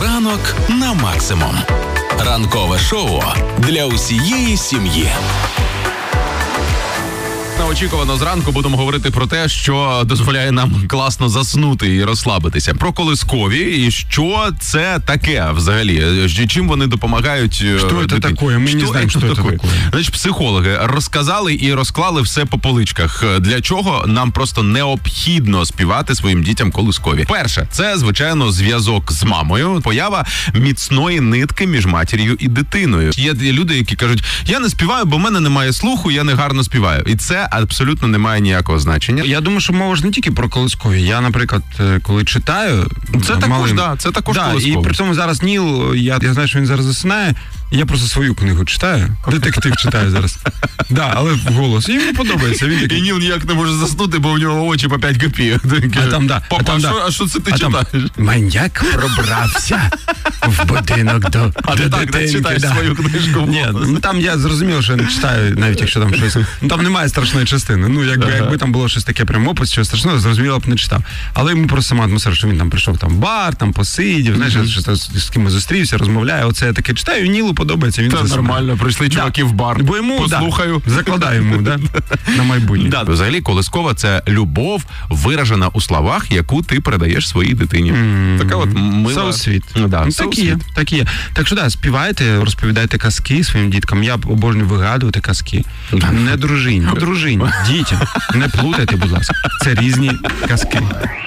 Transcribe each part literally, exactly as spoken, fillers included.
Ранок на максимум. Ранкове шоу для усієї сім'ї. Очікувано зранку будемо говорити про те, що дозволяє нам класно заснути і розслабитися. Про колискові і що це таке взагалі. Чим вони допомагають. Що це таке? Ми не знаємо, що це таке. Значить, психологи розказали і розклали все по поличках. Для чого нам просто необхідно співати своїм дітям колискові. Перше, це, звичайно, зв'язок з мамою. Поява міцної нитки між матір'ю і дитиною. Є люди, які кажуть, я не співаю, бо в мене немає слуху, я не гарно співаю. І це абсолютно не має ніякого значення. Я думаю, що мова ж не тільки про колискові. Я, наприклад, коли читаю... Це також, малим... да, це також да, колискові. І при цьому зараз Ніл, я, я знаю, що він зараз засинає, я просто свою книгу читаю. Детектив читаю зараз. Да, але вголос. І мені подобається. Він такий... І Ніл ніяк не може заснути, бо в нього очі по п'ять копійок. А там, да. Папа, а, там, а, що, да. а що це ти а читаєш? Там, маньяк пробрався в будинок до, а до ти так, дитинки. читаєш да. свою книжку. Ні, ну там я зрозумів, що не читаю, навіть якщо там щось. Ну там немає страшної частини. Ну, якби, ага. якби там було щось таке прям опис, що страшного, зрозуміло б не читав. Але йому просто сама атмосфера, що він там прийшов там в бар, там посидів, знаєш, mm-hmm. що з кимось зустрівся, розмовляє. Оце я таке читаю, і Нілу подобається. Він це нормально, прийшли чуваки да. в бар. Бо йому, послухаю. Да, закладаю йому, да, на майбутнє. Да, взагалі, колискова – це любов, виражена у словах, яку ти передаєш своїй дитині. Mm-hmm. Така от мила. So sweet. Ну, да, ну, so так, є, так є. Так що, да, співайте, розповідайте казки своїм діткам. Я обожнюю вигадувати казки. Не дружині, дружині, дітям. Не плутайте, будь ласка. Це різні казки.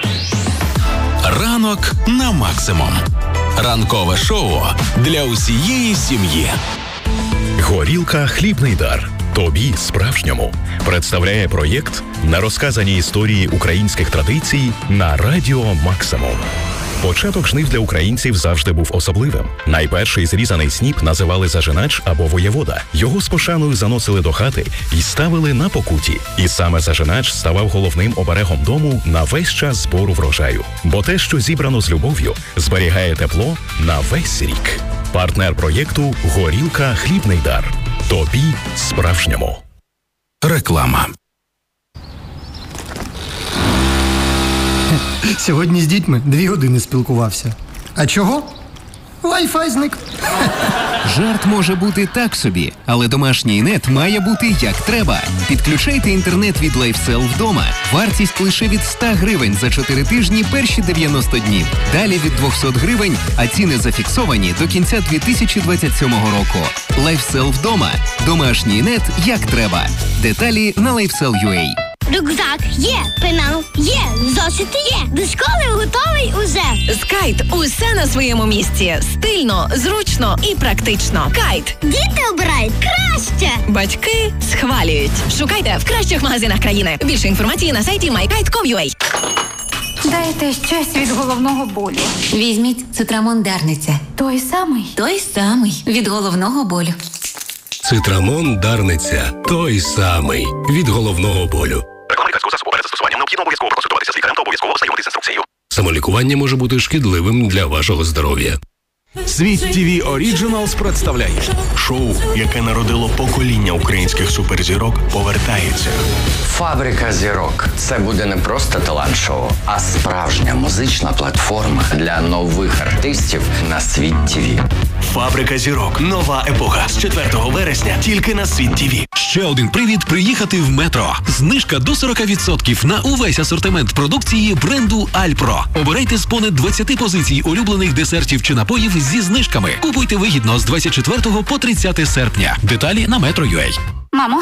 Ранок на максимум. Ранкове шоу для усієї сім'ї. Горілка «Хлібний дар». Тобі справжньому представляє проєкт на розказані історії українських традицій на Радіо Максимум. Початок жнив для українців завжди був особливим. Найперший зрізаний сніп називали зажинач або воєвода. Його з пошаною заносили до хати і ставили на покуті. І саме зажинач ставав головним оберегом дому на весь час збору врожаю. Бо те, що зібрано з любов'ю, зберігає тепло на весь рік. Партнер проєкту «Горілка «Хлібний дар». Тобі справжньому. Реклама. Сьогодні з дітьми дві години спілкувався. А чого? Wi-Fi зник. Жарт може бути так собі, але домашній нет має бути як треба. Підключайте інтернет від LifeSell вдома. Вартість лише від сто гривень за чотири тижні перші дев'яносто днів. Далі від двісті гривень, а ціни зафіксовані до кінця дві тисячі двадцять сьомого року. LifeSell вдома. Домашній нет як треба. Деталі на LifeSell.ua. Рюкзак є, пенал є, зошити є. До школи готовий уже. З Кайт усе на своєму місці. Стильно, зручно і практично. Кайт. Діти обирають краще. Батьки схвалюють. Шукайте в кращих магазинах країни. Більше інформації на сайті май кайт крапка ком крапка ю а. Дайте щось від головного болю. Візьміть Цитрамон Дарниця. Той самий? Той самий. Від головного болю. Цитрамон Дарниця. Той самий. Від головного болю. Реклама лікарського засобу перед застосуванням необхідно обов'язково проконсультуватися з лікарем та обов'язково ознайомитися з інструкцією. Самолікування може бути шкідливим для вашого здоров'я. Світ ТВ Оріджиналс представляє шоу, яке народило покоління українських суперзірок, повертається. Фабрика зірок. Це буде не просто талант-шоу, а справжня музична платформа для нових артистів на Світ ТВ. Фабрика зірок. Нова епоха. З четвертого вересня тільки на Світ ТВ. Ще один привід приїхати в метро. Знижка до сорок відсотків на увесь асортимент продукції бренду Альпро. Обирайте з понад двадцяти позицій улюблених десертів чи напоїв зі знижками. Купуйте вигідно з двадцять четвертого по тридцяте серпня. Деталі на метро крапка ю а. Мамо,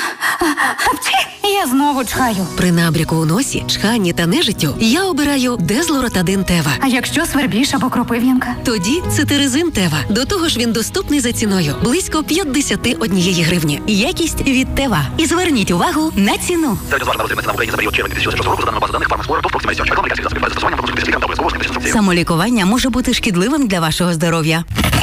я знову чхаю. При набряку у носі, чханні та нежиттю я обираю Дезлоратадин Тева. А якщо свербіж або кропив'янка? Тоді Цитиризин Тева. До того ж він доступний за ціною. Близько п'ятдесят однієї гривні. Якість від Тева. І зверніть увагу на ціну. Самолікування може бути шкідливим для вашого здоров'я.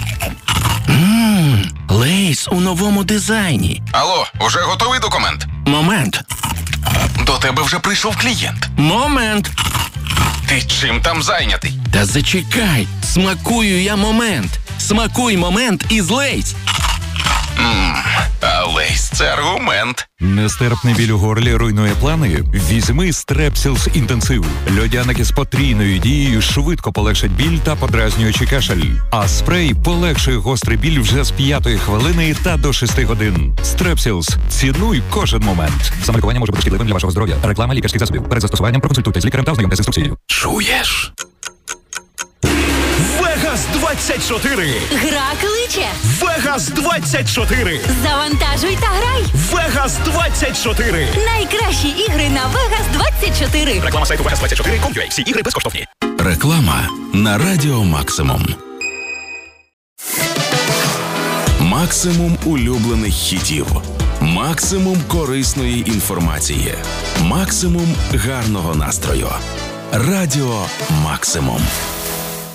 Ммм, Лейс у новому дизайні. Алло, уже готовий документ? Момент. До тебе вже прийшов клієнт. Момент. Ти чим там зайнятий? Та зачекай, смакую я момент. Смакуй момент із Лейс. Ммм, Але це аргумент. Нестерпний біль у горлі руйнує плани? Візьми Стрепсілс інтенсив. Льодяники з потрійною дією швидко полегшать біль та подразнюючий кашель. А спрей полегшує гострий біль вже з п'ятої хвилини та до шести годин. Стрепсілс. Цінуй кожен момент. Саме лікування може бути шкідливим для вашого здоров'я. Реклама лікарських засобів. Перед застосуванням проконсультуйтесь з лікарем та ознайомтесь з інструкцією. Чуєш? Вегас двадцять чотири. Гра кличе. Вегас двадцять чотири. Завантажуй та грай. Вегас двадцять чотири. Найкращі ігри на Вегас двадцять чотири. Реклама сайту вегас двадцять чотири крапка ком крапка ю а. Всі ігри безкоштовні. Реклама на Радіо Максимум. Максимум улюблених хітів. Максимум корисної інформації. Максимум гарного настрою. Радіо Максимум.